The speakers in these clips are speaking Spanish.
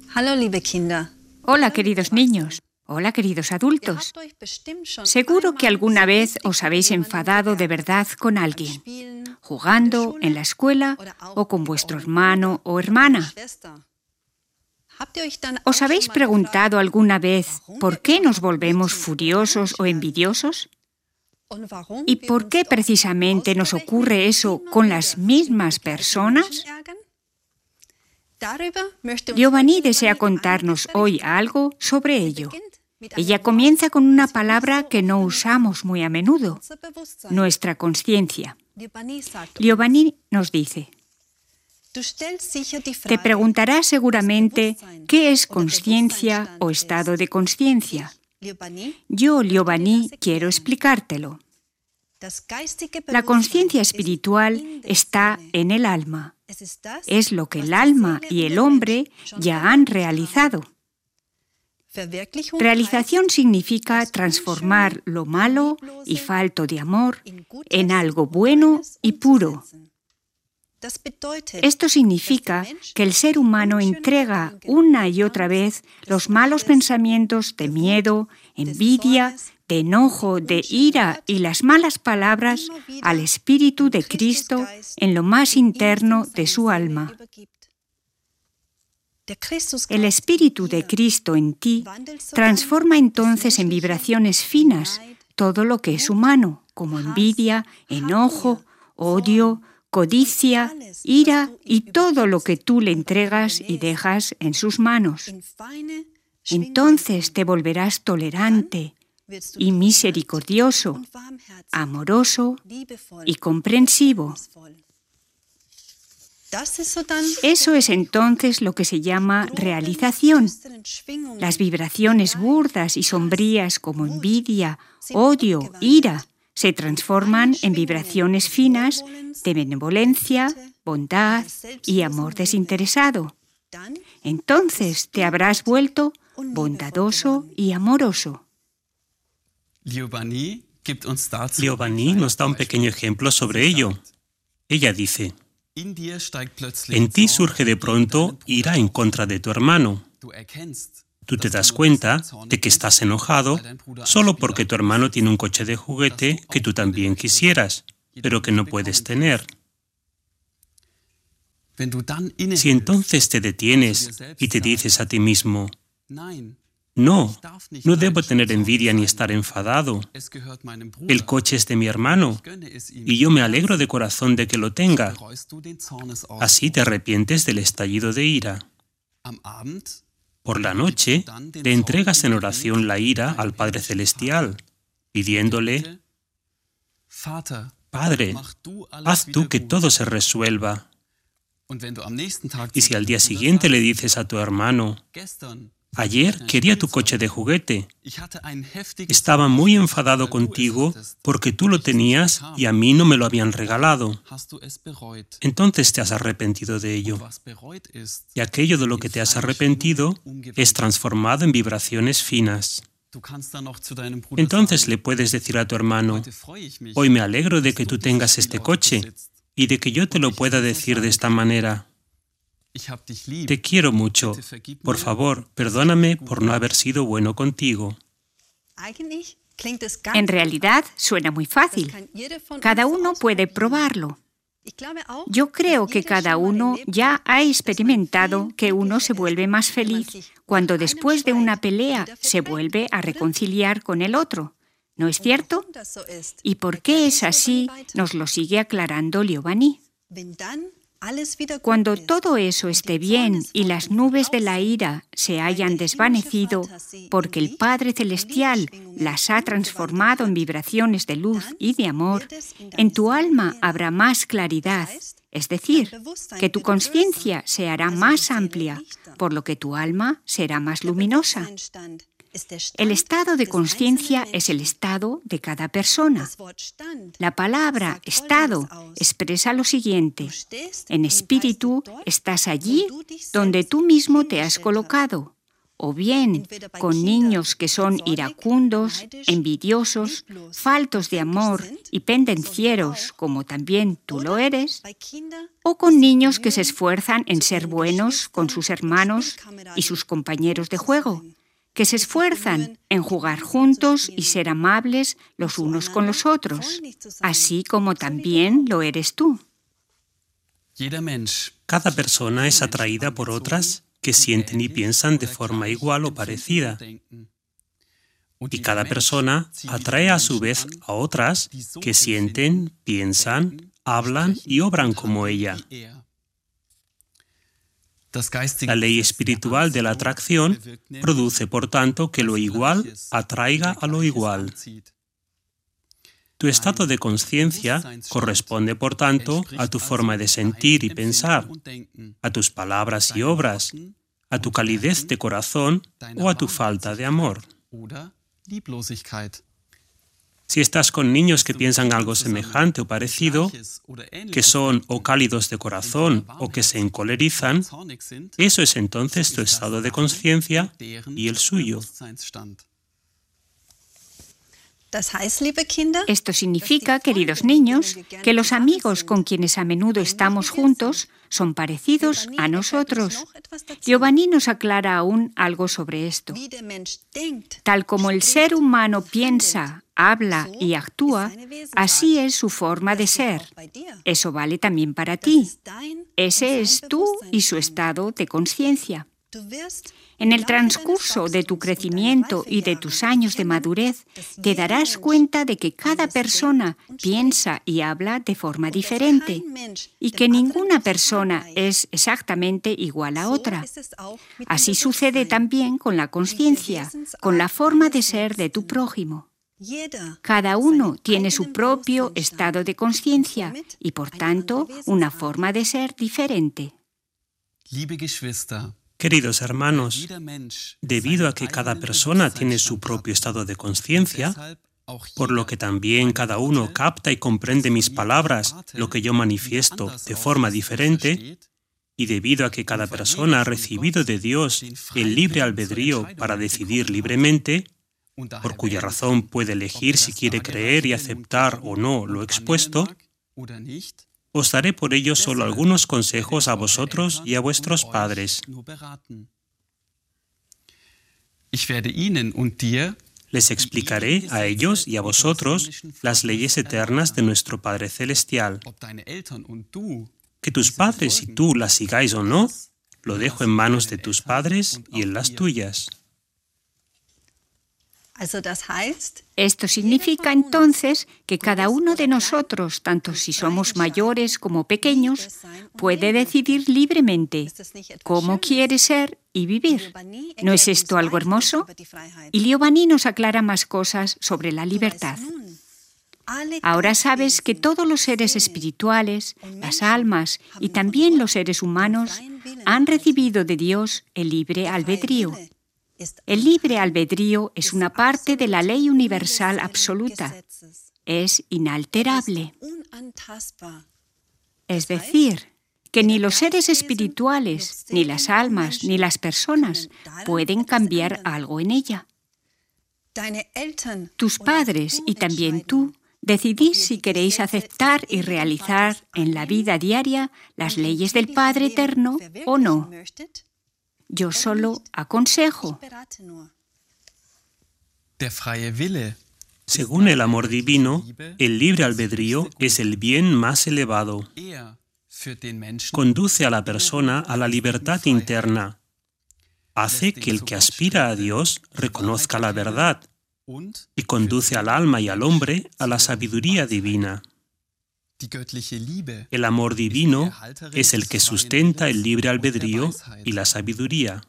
Hallo, liebe Kinder. Hola, queridos niños. Hola, queridos adultos. Seguro que alguna vez os habéis enfadado de verdad con alguien, jugando, en la escuela o con vuestro hermano o hermana. ¿Os habéis preguntado alguna vez por qué nos volvemos furiosos o envidiosos? ¿Y por qué precisamente nos ocurre eso con las mismas personas? Giovanni desea contarnos hoy algo sobre ello. Ella comienza con una palabra que no usamos muy a menudo, nuestra conciencia. Giovanni nos dice: te preguntarás seguramente qué es conciencia o estado de conciencia. Yo, Giovanni, quiero explicártelo. La conciencia espiritual está en el alma. Es lo que el alma y el hombre ya han realizado. Realización significa transformar lo malo y falto de amor en algo bueno y puro. Esto significa que el ser humano entrega una y otra vez los malos pensamientos de miedo, envidia, de enojo, de ira y las malas palabras al Espíritu de Cristo en lo más interno de su alma. El Espíritu de Cristo en ti transforma entonces en vibraciones finas todo lo que es humano, como envidia, enojo, odio, codicia, ira y todo lo que tú le entregas y dejas en sus manos. Entonces te volverás tolerante y misericordioso, amoroso y comprensivo. Eso es entonces lo que se llama realización. Las vibraciones burdas y sombrías como envidia, odio, ira, se transforman en vibraciones finas de benevolencia, bondad y amor desinteresado. Entonces te habrás vuelto bondadoso y amoroso. Giovanni nos da un pequeño ejemplo sobre ello. Ella dice: en ti surge de pronto ira en contra de tu hermano. Tú te das cuenta de que estás enojado solo porque tu hermano tiene un coche de juguete que tú también quisieras, pero que no puedes tener. Si entonces te detienes y te dices a ti mismo: no debo tener envidia ni estar enfadado. El coche es de mi hermano y yo me alegro de corazón de que lo tenga. Así te arrepientes del estallido de ira. Por la noche, le entregas en oración la ira al Padre Celestial, pidiéndole: Padre, haz tú que todo se resuelva. Y si al día siguiente le dices a tu hermano: ayer quería tu coche de juguete. Estaba muy enfadado contigo porque tú lo tenías y a mí no me lo habían regalado. Entonces te has arrepentido de ello. Y aquello de lo que te has arrepentido es transformado en vibraciones finas. Entonces le puedes decir a tu hermano: hoy me alegro de que tú tengas este coche y de que yo te lo pueda decir de esta manera. Te quiero mucho. Por favor, perdóname por no haber sido bueno contigo. En realidad, suena muy fácil. Cada uno puede probarlo. Yo creo que cada uno ya ha experimentado que uno se vuelve más feliz cuando después de una pelea se vuelve a reconciliar con el otro. ¿No es cierto? ¿Y por qué es así? Nos lo sigue aclarando Giovanni. Cuando todo eso esté bien y las nubes de la ira se hayan desvanecido porque el Padre Celestial las ha transformado en vibraciones de luz y de amor, en tu alma habrá más claridad, es decir, que tu conciencia se hará más amplia, por lo que tu alma será más luminosa. El estado de conciencia es el estado de cada persona. La palabra estado expresa lo siguiente: en espíritu estás allí donde tú mismo te has colocado, o bien con niños que son iracundos, envidiosos, faltos de amor y pendencieros, como también tú lo eres, o con niños que se esfuerzan en ser buenos con sus hermanos y sus compañeros de juego, que se esfuerzan en jugar juntos y ser amables los unos con los otros, así como también lo eres tú. Cada persona es atraída por otras que sienten y piensan de forma igual o parecida. Y cada persona atrae a su vez a otras que sienten, piensan, hablan y obran como ella. La ley espiritual de la atracción produce, por tanto, que lo igual atraiga a lo igual. Tu estado de conciencia corresponde, por tanto, a tu forma de sentir y pensar, a tus palabras y obras, a tu calidez de corazón o a tu falta de amor. Si estás con niños que piensan algo semejante o parecido, que son o cálidos de corazón o que se encolerizan, eso es entonces tu estado de conciencia y el suyo. Esto significa, queridos niños, que los amigos con quienes a menudo estamos juntos son parecidos a nosotros. Giovanni nos aclara aún algo sobre esto. Tal como el ser humano piensa, habla y actúa, así es su forma de ser. Eso vale también para ti. Ese es tú y su estado de conciencia. En el transcurso de tu crecimiento y de tus años de madurez, te darás cuenta de que cada persona piensa y habla de forma diferente y que ninguna persona es exactamente igual a otra. Así sucede también con la conciencia, con la forma de ser de tu prójimo. Cada uno tiene su propio estado de conciencia y, por tanto, una forma de ser diferente. Queridos hermanos, debido a que cada persona tiene su propio estado de conciencia, por lo que también cada uno capta y comprende mis palabras, lo que yo manifiesto, de forma diferente, y debido a que cada persona ha recibido de Dios el libre albedrío para decidir libremente, por cuya razón puede elegir si quiere creer y aceptar o no lo expuesto, os daré por ello solo algunos consejos a vosotros y a vuestros padres. Les explicaré a ellos y a vosotros las leyes eternas de nuestro Padre Celestial. Que tus padres y tú las sigáis o no, lo dejo en manos de tus padres y en las tuyas. Esto significa entonces que cada uno de nosotros, tanto si somos mayores como pequeños, puede decidir libremente cómo quiere ser y vivir. ¿No es esto algo hermoso? Y Giovanni nos aclara más cosas sobre la libertad. Ahora sabes que todos los seres espirituales, las almas y también los seres humanos han recibido de Dios el libre albedrío. El libre albedrío es una parte de la ley universal absoluta. Es inalterable. Es decir, que ni los seres espirituales, ni las almas, ni las personas pueden cambiar algo en ella. Tus padres y también tú decidís si queréis aceptar y realizar en la vida diaria las leyes del Padre Eterno o no. Yo solo aconsejo. Según el amor divino, el libre albedrío es el bien más elevado. Conduce a la persona a la libertad interna. Hace que el que aspira a Dios reconozca la verdad y conduce al alma y al hombre a la sabiduría divina. El amor divino es el que sustenta el libre albedrío y la sabiduría.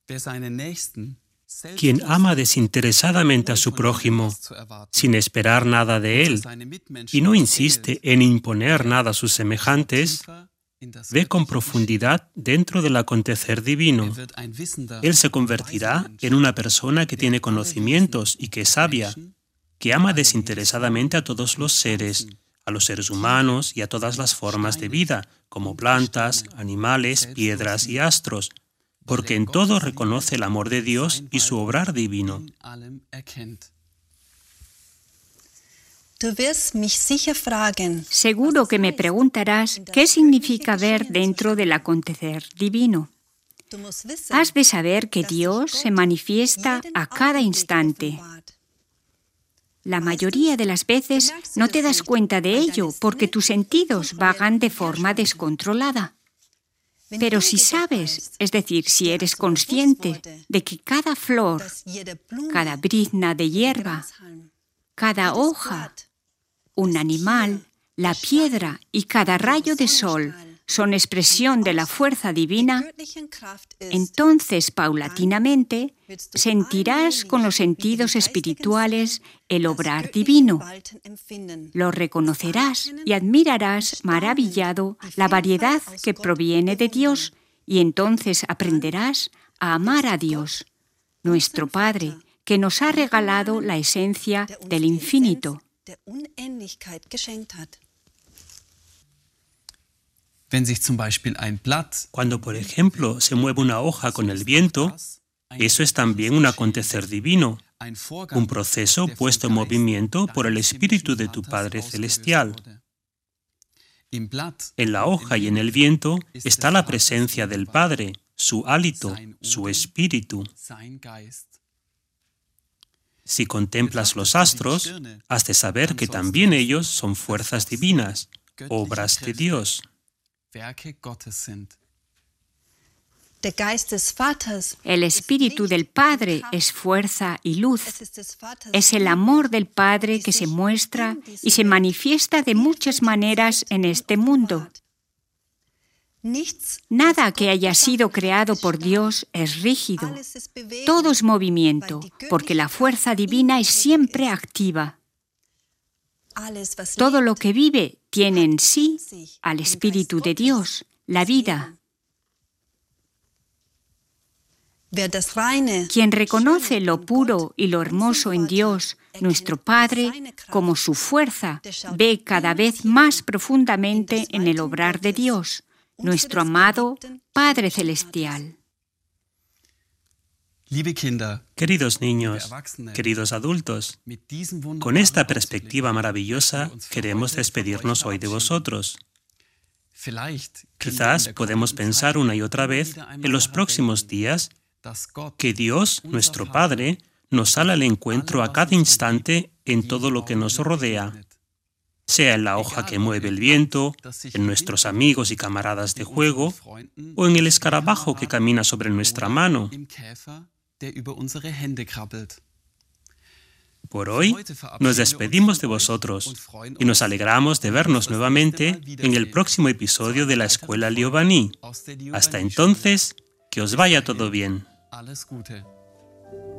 Quien ama desinteresadamente a su prójimo, sin esperar nada de él, y no insiste en imponer nada a sus semejantes, ve con profundidad dentro del acontecer divino. Él se convertirá en una persona que tiene conocimientos y que es sabia, que ama desinteresadamente a todos los seres, a los seres humanos y a todas las formas de vida, como plantas, animales, piedras y astros, porque en todo reconoce el amor de Dios y su obrar divino. Seguro que me preguntarás qué significa ver dentro del acontecer divino. Has de saber que Dios se manifiesta a cada instante. La mayoría de las veces no te das cuenta de ello porque tus sentidos vagan de forma descontrolada. Pero si sabes, es decir, si eres consciente de que cada flor, cada brizna de hierba, cada hoja, un animal, la piedra y cada rayo de sol son expresión de la fuerza divina, entonces, paulatinamente, sentirás con los sentidos espirituales el obrar divino. Lo reconocerás y admirarás maravillado la variedad que proviene de Dios y entonces aprenderás a amar a Dios, nuestro Padre, que nos ha regalado la esencia del infinito. Cuando, por ejemplo, se mueve una hoja con el viento, eso es también un acontecer divino, un proceso puesto en movimiento por el Espíritu de tu Padre Celestial. En la hoja y en el viento está la presencia del Padre, su hálito, su Espíritu. Si contemplas los astros, has de saber que también ellos son fuerzas divinas, obras de Dios. El Espíritu del Padre es fuerza y luz. Es el amor del Padre que se muestra y se manifiesta de muchas maneras en este mundo. Nada que haya sido creado por Dios es rígido. Todo es movimiento, porque la fuerza divina es siempre activa. Todo lo que vive tiene en sí al Espíritu de Dios, la vida. Quien reconoce lo puro y lo hermoso en Dios, nuestro Padre, como su fuerza, ve cada vez más profundamente en el obrar de Dios, nuestro amado Padre Celestial. Queridos niños, queridos adultos, con esta perspectiva maravillosa queremos despedirnos hoy de vosotros. Quizás podemos pensar una y otra vez en los próximos días que Dios, nuestro Padre, nos sale al encuentro a cada instante en todo lo que nos rodea, sea en la hoja que mueve el viento, en nuestros amigos y camaradas de juego, o en el escarabajo que camina sobre nuestra mano. Por hoy nos despedimos de vosotros y nos alegramos de vernos nuevamente en el próximo episodio de la Escuela Liobani. Hasta entonces, que os vaya todo bien.